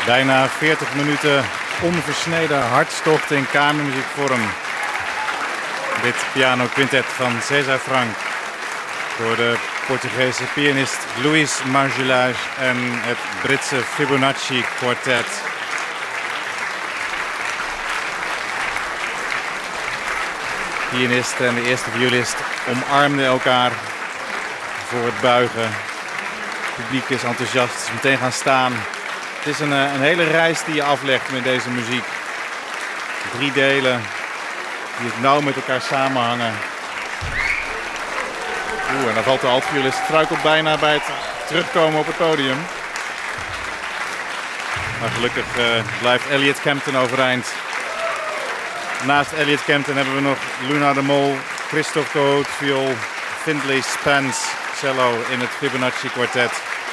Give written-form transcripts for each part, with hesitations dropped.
Bijna 40 minuten onversneden hartstocht in kamermuziekvorm. Dit pianoquintet van César Franck door de Portugese pianist Luís Marjolais en het Britse Fibonacci Quartet. De pianist en de eerste violist omarmden elkaar voor het buigen. Het publiek is enthousiast, is meteen gaan staan. Het is een hele reis die je aflegt met deze muziek. 3 delen die het nauw met elkaar samenhangen. En dan valt de altviolist, struikelt bijna bij het terugkomen op het podium. Maar gelukkig blijft Elliot Kempton overeind. Naast Elliot Kempton hebben we nog Luna de Mol, Christophe Cohout, viool, Findlay Spence, cello in het Fibonacci Quartet.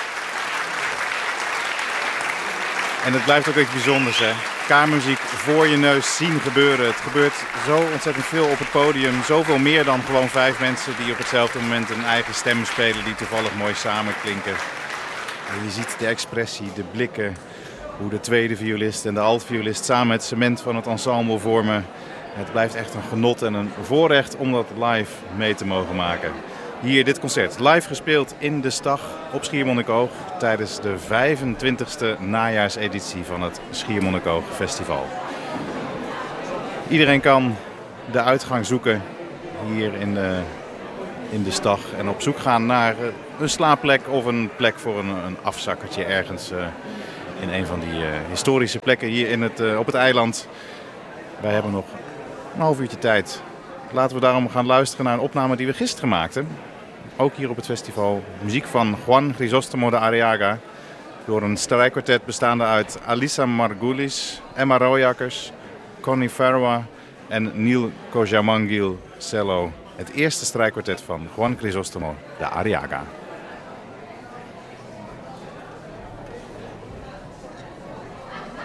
En het blijft ook iets bijzonders, hè. Kamermuziek voor je neus zien gebeuren. Het gebeurt zo ontzettend veel op het podium. Zoveel meer dan gewoon 5 mensen die op hetzelfde moment een eigen stem spelen die toevallig mooi samenklinken. En je ziet de expressie, de blikken, hoe de tweede violist en de altviolist samen het cement van het ensemble vormen. Het blijft echt een genot en een voorrecht om dat live mee te mogen maken. Hier dit concert, live gespeeld in de Stag op Schiermonnikoog tijdens de 25e najaarseditie van het Schiermonnikoog Festival. Iedereen kan de uitgang zoeken hier in de Stag en op zoek gaan naar een slaapplek of een plek voor een afzakkertje ergens in een van die historische plekken hier op het eiland. Wij hebben nog een half uurtje tijd. Laten we daarom gaan luisteren naar een opname die we gisteren maakten. Ook hier op het festival. Muziek van Juan Crisóstomo de Arriaga. Door een strijkkwartet bestaande uit Alisa Margulis, Emma Royakkers, Connie Farwa en Neil Kojamangil cello. Het eerste strijkkwartet van Juan Crisóstomo de Arriaga.